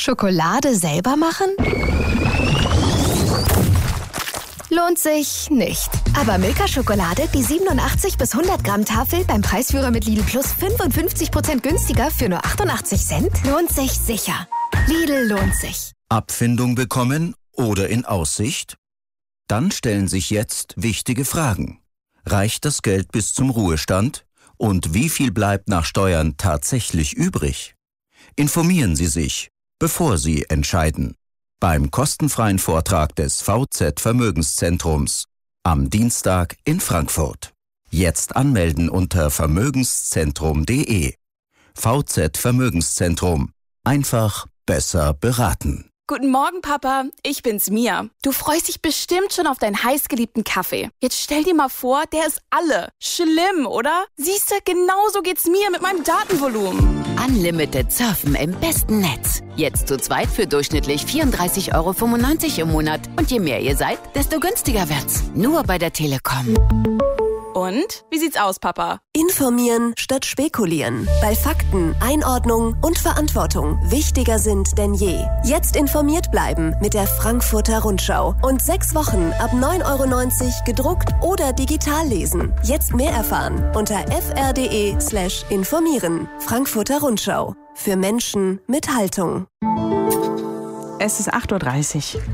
Schokolade selber machen? Lohnt sich nicht. Aber Milka-Schokolade, die 87 bis 100 Gramm Tafel beim Preisführer mit Lidl Plus 55% günstiger für nur 88 Cent, lohnt sich sicher. Lidl lohnt sich. Abfindung bekommen oder in Aussicht? Dann stellen sich jetzt wichtige Fragen. Reicht das Geld bis zum Ruhestand? Und wie viel bleibt nach Steuern tatsächlich übrig? Informieren Sie sich, bevor Sie entscheiden. Beim kostenfreien Vortrag des VZ Vermögenszentrums am Dienstag in Frankfurt. Jetzt anmelden unter vermögenszentrum.de. VZ Vermögenszentrum. Einfach besser beraten. Guten Morgen, Papa. Ich bin's, Mia. Du freust dich bestimmt schon auf deinen heißgeliebten Kaffee. Jetzt stell dir mal vor, der ist alle. Schlimm, oder? Siehste, genauso geht's mir mit meinem Datenvolumen. Unlimited Surfen im besten Netz. Jetzt zu zweit für durchschnittlich 34,95 € im Monat. Und je mehr ihr seid, desto günstiger wird's. Nur bei der Telekom. Und? Wie sieht's aus, Papa? Informieren statt spekulieren. Weil Fakten, Einordnung und Verantwortung wichtiger sind denn je. Jetzt informiert bleiben mit der Frankfurter Rundschau. Und 6 Wochen ab 9,90 € gedruckt oder digital lesen. Jetzt mehr erfahren unter fr.de/informieren. Frankfurter Rundschau. Für Menschen mit Haltung. Es ist 8:30 Uhr.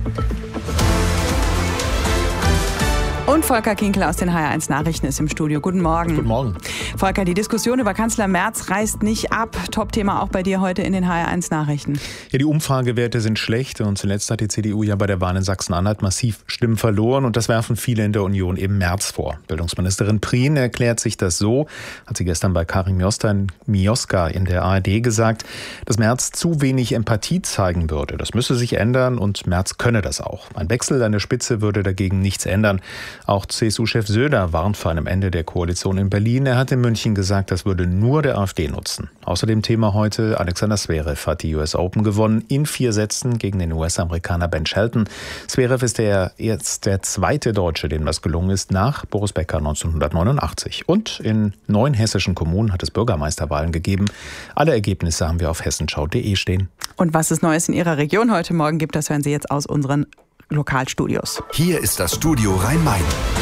Und Volker Kinkel aus den HR1 Nachrichten ist im Studio. Guten Morgen. Guten Morgen. Volker, die Diskussion über Kanzler Merz reißt nicht ab. Top-Thema auch bei dir heute in den HR1 Nachrichten. Ja, die Umfragewerte sind schlecht und zuletzt hat die CDU ja bei der Wahl in Sachsen-Anhalt massiv Stimmen verloren und das werfen viele in der Union eben Merz vor. Bildungsministerin Prien erklärt sich das so, hat sie gestern bei Karin Mioska in der ARD gesagt, dass Merz zu wenig Empathie zeigen würde. Das müsse sich ändern und Merz könne das auch. Ein Wechsel an der Spitze würde dagegen nichts ändern. Auch CSU-Chef Söder warnt vor einem Ende der Koalition in Berlin. Er hat in München gesagt, das würde nur der AfD nutzen. Außerdem Thema heute, Alexander Zverev hat die US Open gewonnen in 4 Sätzen gegen den US-Amerikaner Ben Shelton. Zverev ist jetzt der zweite Deutsche, dem das gelungen ist, nach Boris Becker 1989. Und in 9 hessischen Kommunen hat es Bürgermeisterwahlen gegeben. Alle Ergebnisse haben wir auf hessenschau.de stehen. Und was es Neues in Ihrer Region heute Morgen gibt, das hören Sie jetzt aus unseren Lokalstudios. Hier ist das Studio Rhein-Main.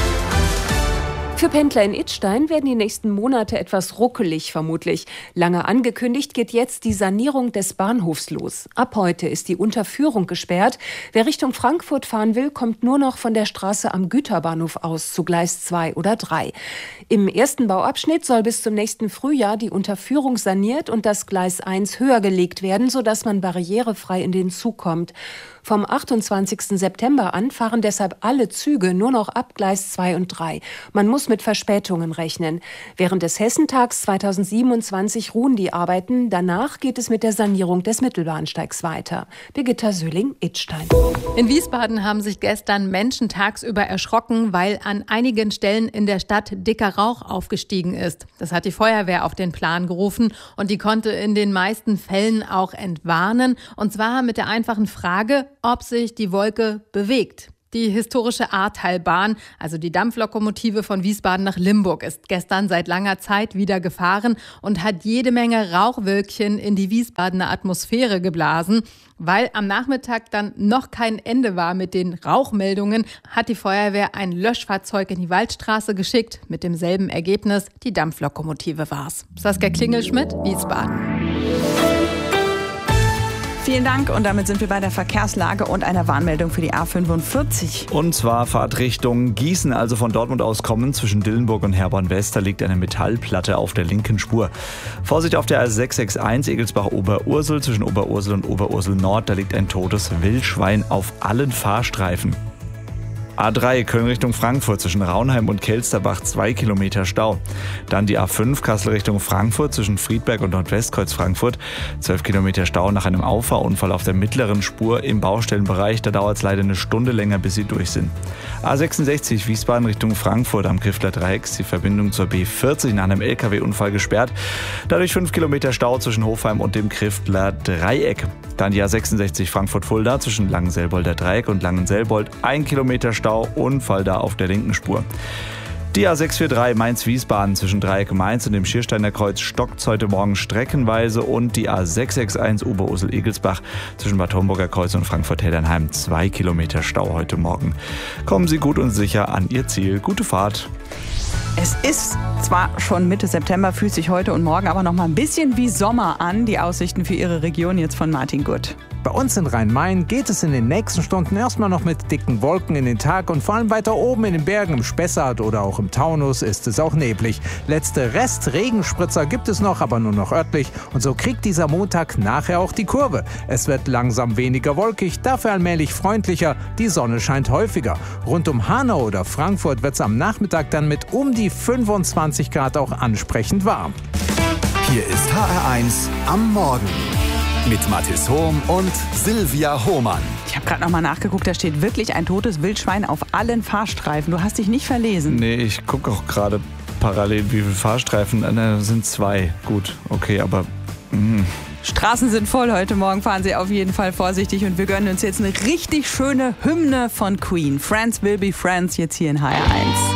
Für Pendler in Idstein werden die nächsten Monate etwas ruckelig vermutlich. Lange angekündigt geht jetzt die Sanierung des Bahnhofs los. Ab heute ist die Unterführung gesperrt. Wer Richtung Frankfurt fahren will, kommt nur noch von der Straße am Güterbahnhof aus zu Gleis 2 oder 3. Im ersten Bauabschnitt soll bis zum nächsten Frühjahr die Unterführung saniert und das Gleis 1 höher gelegt werden, sodass man barrierefrei in den Zug kommt. Vom 28. September an fahren deshalb alle Züge nur noch ab Gleis 2 und 3. Man muss mit Verspätungen rechnen. Während des Hessentags 2027 ruhen die Arbeiten. Danach geht es mit der Sanierung des Mittelbahnsteigs weiter. Birgitta Söhling, Idstein. In Wiesbaden haben sich gestern Menschen tagsüber erschrocken, weil an einigen Stellen in der Stadt dicker Rauch aufgestiegen ist. Das hat die Feuerwehr auf den Plan gerufen und die konnte in den meisten Fällen auch entwarnen. Und zwar mit der einfachen Frage, ob sich die Wolke bewegt. Die historische Ahrtalbahn, also die Dampflokomotive von Wiesbaden nach Limburg, ist gestern seit langer Zeit wieder gefahren und hat jede Menge Rauchwölkchen in die Wiesbadener Atmosphäre geblasen. Weil am Nachmittag dann noch kein Ende war mit den Rauchmeldungen, hat die Feuerwehr ein Löschfahrzeug in die Waldstraße geschickt. Mit demselben Ergebnis, die Dampflokomotive war's. Saskia Klingelschmidt, Wiesbaden. Vielen Dank und damit sind wir bei der Verkehrslage und einer Warnmeldung für die A45. Und zwar Fahrtrichtung Gießen, also von Dortmund aus kommen, zwischen Dillenburg und Herborn West, da liegt eine Metallplatte auf der linken Spur. Vorsicht auf der A661 Egelsbach-Oberursel, zwischen Oberursel und Oberursel Nord, da liegt ein totes Wildschwein auf allen Fahrstreifen. A3 Köln Richtung Frankfurt zwischen Raunheim und Kelsterbach 2 Kilometer Stau. Dann die A5 Kassel Richtung Frankfurt zwischen Friedberg und Nordwestkreuz Frankfurt 12 Kilometer Stau nach einem Auffahrunfall auf der mittleren Spur im Baustellenbereich. Da dauert es leider eine Stunde länger, bis sie durch sind. A66 Wiesbaden Richtung Frankfurt am Griffler Dreieck ist die Verbindung zur B40 nach einem LKW-Unfall gesperrt. Dadurch 5 Kilometer Stau zwischen Hofheim und dem Griffler Dreieck. Dann die A66 Frankfurt-Fulda zwischen Langenselbolder Dreieck und Langenselbold 1 Kilometer Stau, Unfall da auf der linken Spur. Die A643 Mainz-Wiesbaden zwischen Dreieck-Mainz und dem Schiersteiner Kreuz stockt heute Morgen streckenweise und die A661 Oberursel-Egelsbach zwischen Bad Homburger Kreuz und Frankfurt-Heddernheim 2 Kilometer Stau heute Morgen. Kommen Sie gut und sicher an Ihr Ziel. Gute Fahrt. Es ist zwar schon Mitte September, fühlt sich heute und morgen aber noch mal ein bisschen wie Sommer an. Die Aussichten für Ihre Region jetzt von Martin Gutt. Bei uns in Rhein-Main geht es in den nächsten Stunden erstmal noch mit dicken Wolken in den Tag und vor allem weiter oben in den Bergen im Spessart oder auch im Taunus ist es auch neblig. Letzte Rest-Regenspritzer gibt es noch, aber nur noch örtlich und so kriegt dieser Montag nachher auch die Kurve. Es wird langsam weniger wolkig, dafür allmählich freundlicher, die Sonne scheint häufiger. Rund um Hanau oder Frankfurt wird es am Nachmittag dann mit um die 25 Grad auch ansprechend warm. Hier ist HR1 am Morgen. Mit Mathis Hohm und Silvia Hohmann. Ich habe gerade noch mal nachgeguckt, da steht wirklich ein totes Wildschwein auf allen Fahrstreifen. Du hast dich nicht verlesen. Nee, ich gucke auch gerade parallel, wie viele Fahrstreifen. Das sind 2. Gut, okay, aber... Straßen sind voll. Heute Morgen fahren Sie auf jeden Fall vorsichtig und wir gönnen uns jetzt eine richtig schöne Hymne von Queen. Friends will be friends, jetzt hier in HR1.